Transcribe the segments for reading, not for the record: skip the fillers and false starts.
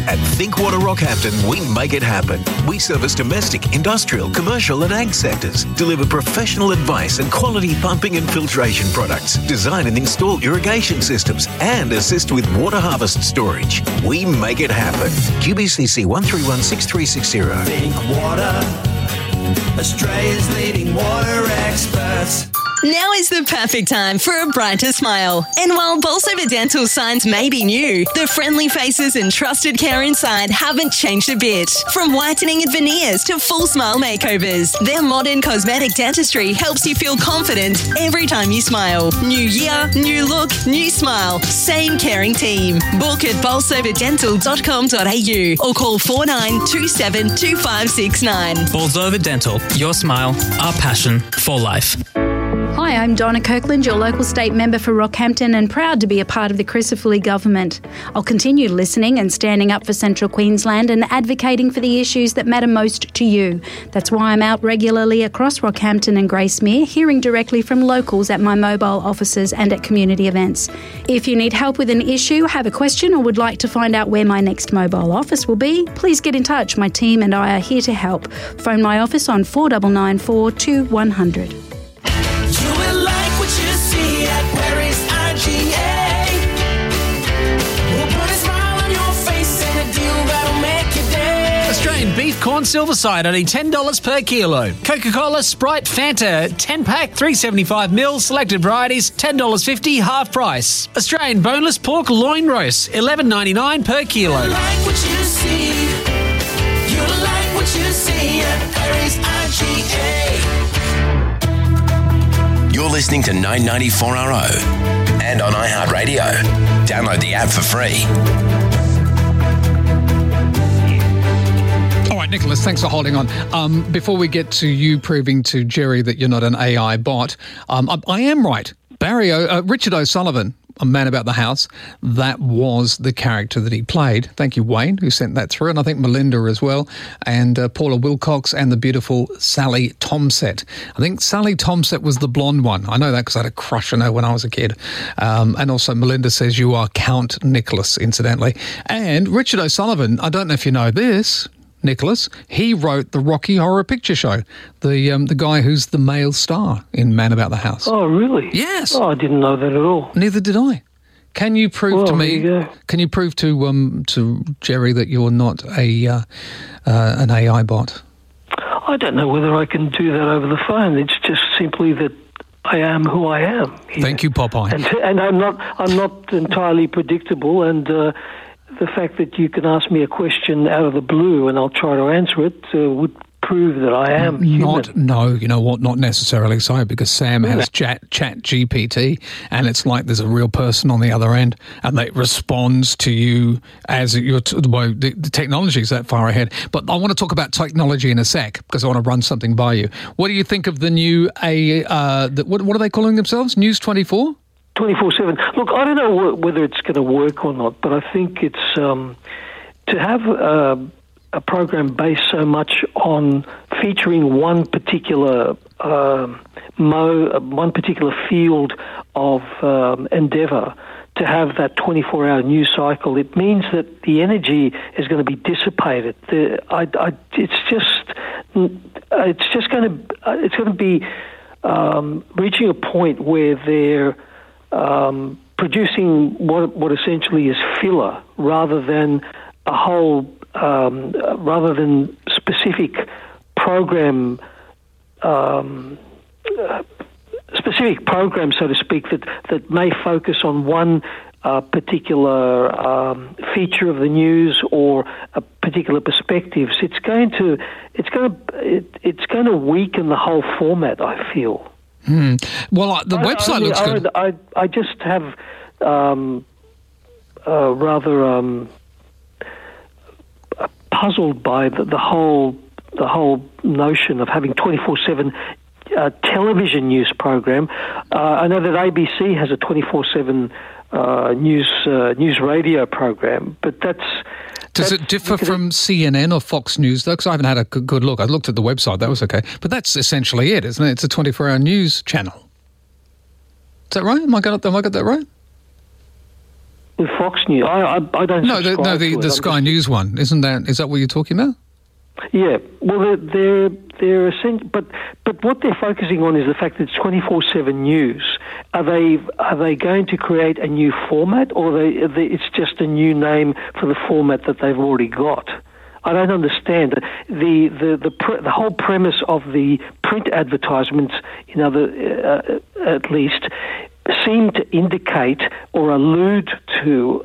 At Thinkwater Rockhampton, we make it happen. We service domestic, industrial, commercial and ag sectors, deliver professional advice and quality pumping and filtration products, design and install irrigation systems, and assist with water harvest storage. We make it happen. QBCC 1316360. Thinkwater, Australia's leading water experts. Now is the perfect time for a brighter smile. And while Bolsover Dental signs may be new, the friendly faces and trusted care inside haven't changed a bit. From whitening and veneers to full smile makeovers, their modern cosmetic dentistry helps you feel confident every time you smile. New year, new look, new smile. Same caring team. Book at bolsoverdental.com.au or call 4927 2569. Bolsover Dental. Your smile, our passion for life. Hi, I'm Donna Kirkland, your local state member for Rockhampton and proud to be a part of the Crisafulli government. I'll continue listening and standing up for Central Queensland and advocating for the issues that matter most to you. That's why I'm out regularly across Rockhampton and Gracemere, hearing directly from locals at my mobile offices and at community events. If you need help with an issue, have a question or would like to find out where my next mobile office will be, please get in touch. My team and I are here to help. Phone my office on 4994 2100. You will like what you see at Perry's IGA. We'll put a smile on your face and a deal that'll make your day. Australian beef corn silver side only $10 per kilo. Coca-Cola, Sprite, Fanta 10-pack 375ml, selected varieties $10.50 half price. Australian boneless pork loin roast $11.99 per kilo. You like what you see. You like what you see at Perry's IGA. You're listening to 994RO and on iHeartRadio. Download the app for free. All right, Nicholas, thanks for holding on. Before we get to you proving to Jerry that you're not an AI bot, I am right. Richard O'Sullivan, a Man About the House, that was the character that he played. Thank you, Wayne, who sent that through, and I think Melinda as well, and Paula Wilcox and the beautiful Sally Tomset. I think Sally Tomset was the blonde one. I know that because I had a crush on her when I was a kid. And also Melinda says you are Count Nicholas, incidentally. And Richard O'Sullivan, I don't know if you know this, Nicholas, he wrote the Rocky Horror Picture Show, the guy who's the male star in Man About the House. Oh, really? Yes. Oh, I didn't know that at all. Neither did I. Can you prove to me? Can you prove to Jerry that you're not an AI bot? I don't know whether I can do that over the phone. It's just simply that I am who I am. Thank you, Popeye. And I'm not entirely predictable, and the fact that you can ask me a question out of the blue and I'll try to answer it would prove that I am human. You know what? Not necessarily so, because Sam has Chat GPT, and it's like there's a real person on the other end, and they responds to you as the technology is that far ahead. But I want to talk about technology in a sec, because I want to run something by you. What do you think of the new what are they calling themselves? News 24? 24/7. Look, I don't know whether it's going to work or not, but I think it's to have a program based so much on featuring one particular one particular field of endeavour. To have that 24-hour news cycle, it means that the energy is going to be dissipated. It's going to be reaching a point where they're producing what essentially is filler, rather than a whole, rather than specific program, so to speak, that may focus on one particular feature of the news or a particular perspective. It's going to weaken the whole format, I feel. Well, the website looks good. I just have rather puzzled by the whole notion of having 24/7 television news program. I know that ABC has a 24/7 news radio program, but Does it differ from CNN or Fox News, though? Because I haven't had a good look. I looked at the website. That was okay. But that's essentially it, isn't it? It's a 24-hour news channel. Is that right? Am I got that right? with Fox News. I don't. The Sky News one. Is that what you're talking about? Yeah. Well, they're essential, but what they're focusing on is the fact that it's 24/7 news. Are they going to create a new format, or it's just a new name for the format that they've already got? I don't understand the whole premise of the print advertisements, at least, seem to indicate or allude to,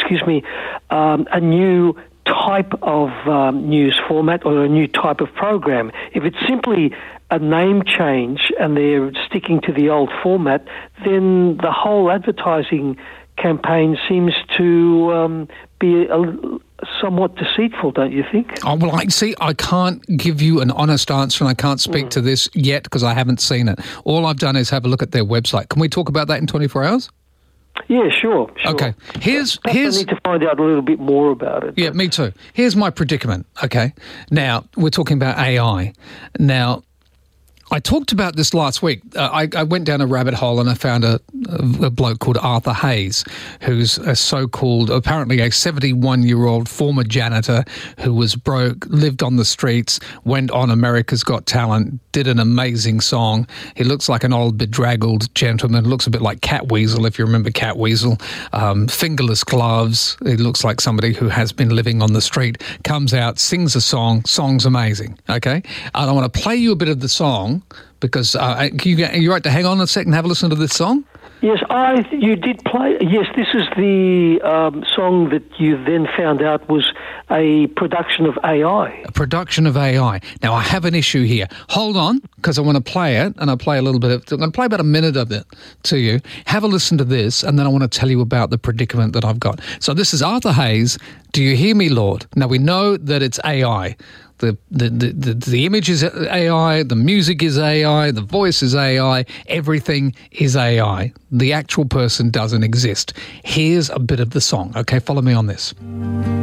a new type of news format or a new type of program. If it's simply a name change and they're sticking to the old format, then the whole advertising campaign seems to be somewhat deceitful, don't you think? Oh, well, I can't give you an honest answer, and I can't speak to this yet because I haven't seen it. All I've done is have a look at their website. Can we talk about that in 24 hours? Yeah, sure. Okay. Here's I need to find out a little bit more about it. Yeah, me too. Here's my predicament, okay? Now, we're talking about AI. Now, I talked about this last week. I went down a rabbit hole and I found a bloke called Arthur Hayes, who's apparently a 71-year-old former janitor who was broke, lived on the streets, went on America's Got Talent, did an amazing song. He looks like an old bedraggled gentleman, looks a bit like Catweasel, if you remember Catweasel. Fingerless gloves. He looks like somebody who has been living on the street, comes out, sings a song's amazing, okay? And I want to play you a bit of the song, because are you right to hang on a second and have a listen to this song? Yes, you did play. Yes, this is the song that you then found out was a production of AI. A production of AI. Now, I have an issue here. Hold on, because I want to play it, and I'll play a little bit of... I'm going to play about a minute of it to you. Have a listen to this, and then I want to tell you about the predicament that I've got. So this is Arthur Hayes, Do You Hear Me, Lord? Now, we know that it's AI. The image is AI, the music is AI, the voice is AI, everything is AI. The actual person doesn't exist. Here's a bit of the song, okay? Follow me on this.